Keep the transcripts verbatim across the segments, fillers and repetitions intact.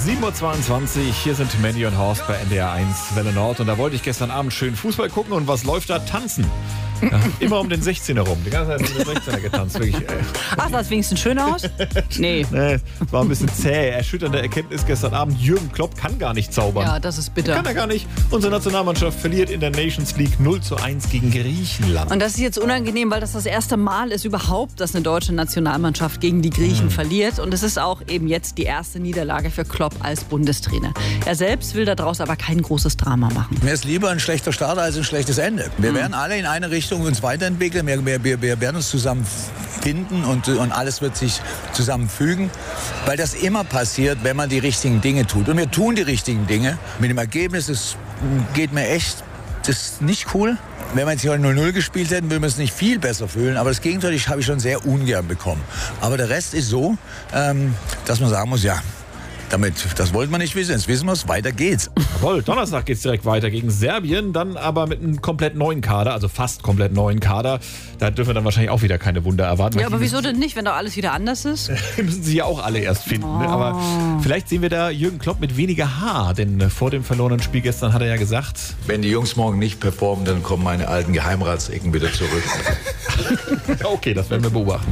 sieben Uhr zweiundzwanzig, hier sind Mandy und Horst bei N D R eins Welle Nord. Und da wollte ich gestern Abend schön Fußball gucken und was läuft da? Tanzen. Ja, immer um den sechzehner rum. Die ganze Zeit um den sechzehner getanzt. Wirklich, äh. Ach, sah es wenigstens schön aus? Nee. Nee, es war ein bisschen zäh. Erschütternde Erkenntnis gestern Abend. Jürgen Klopp kann gar nicht zaubern. Ja, das ist bitter. Kann er gar nicht. Unsere Nationalmannschaft verliert in der Nations League null zu eins gegen Griechenland. Und das ist jetzt unangenehm, weil das das erste Mal ist überhaupt, dass eine deutsche Nationalmannschaft gegen die Griechen mhm. verliert. Und es ist auch eben jetzt die erste Niederlage für Klopp als Bundestrainer. Er selbst will daraus aber kein großes Drama machen. Mir ist lieber ein schlechter Start als ein schlechtes Ende. Wir mhm. werden alle in eine Richtung uns weiterentwickeln. Wir, wir, wir, wir werden uns zusammen finden und, und alles wird sich zusammenfügen. Weil das immer passiert, wenn man die richtigen Dinge tut. Und wir tun die richtigen Dinge. Mit dem Ergebnis, es geht mir echt, das ist nicht cool. Wenn wir jetzt hier null null gespielt hätten, würden wir es nicht viel besser fühlen. Aber das Gegenteil habe ich schon sehr ungern bekommen. Aber der Rest ist so, ähm, dass man sagen muss, ja, damit, das wollten wir nicht wissen. Jetzt wissen wir es, weiter geht's. Jawohl, Donnerstag geht's direkt weiter gegen Serbien, dann aber mit einem komplett neuen Kader, also fast komplett neuen Kader. Da dürfen wir dann wahrscheinlich auch wieder keine Wunder erwarten. Ja, aber wieso denn nicht, wenn doch alles wieder anders ist? Müssen sie ja auch alle erst finden. Oh. Ne? Aber vielleicht sehen wir da Jürgen Klopp mit weniger Haar, denn vor dem verlorenen Spiel gestern hat er ja gesagt... Wenn die Jungs morgen nicht performen, dann kommen meine alten Geheimratsecken wieder zurück. Okay, das werden wir beobachten.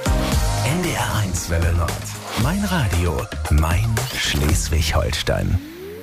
N D R eins Welle Nord. Mein Radio, mein Schleswig-Holstein.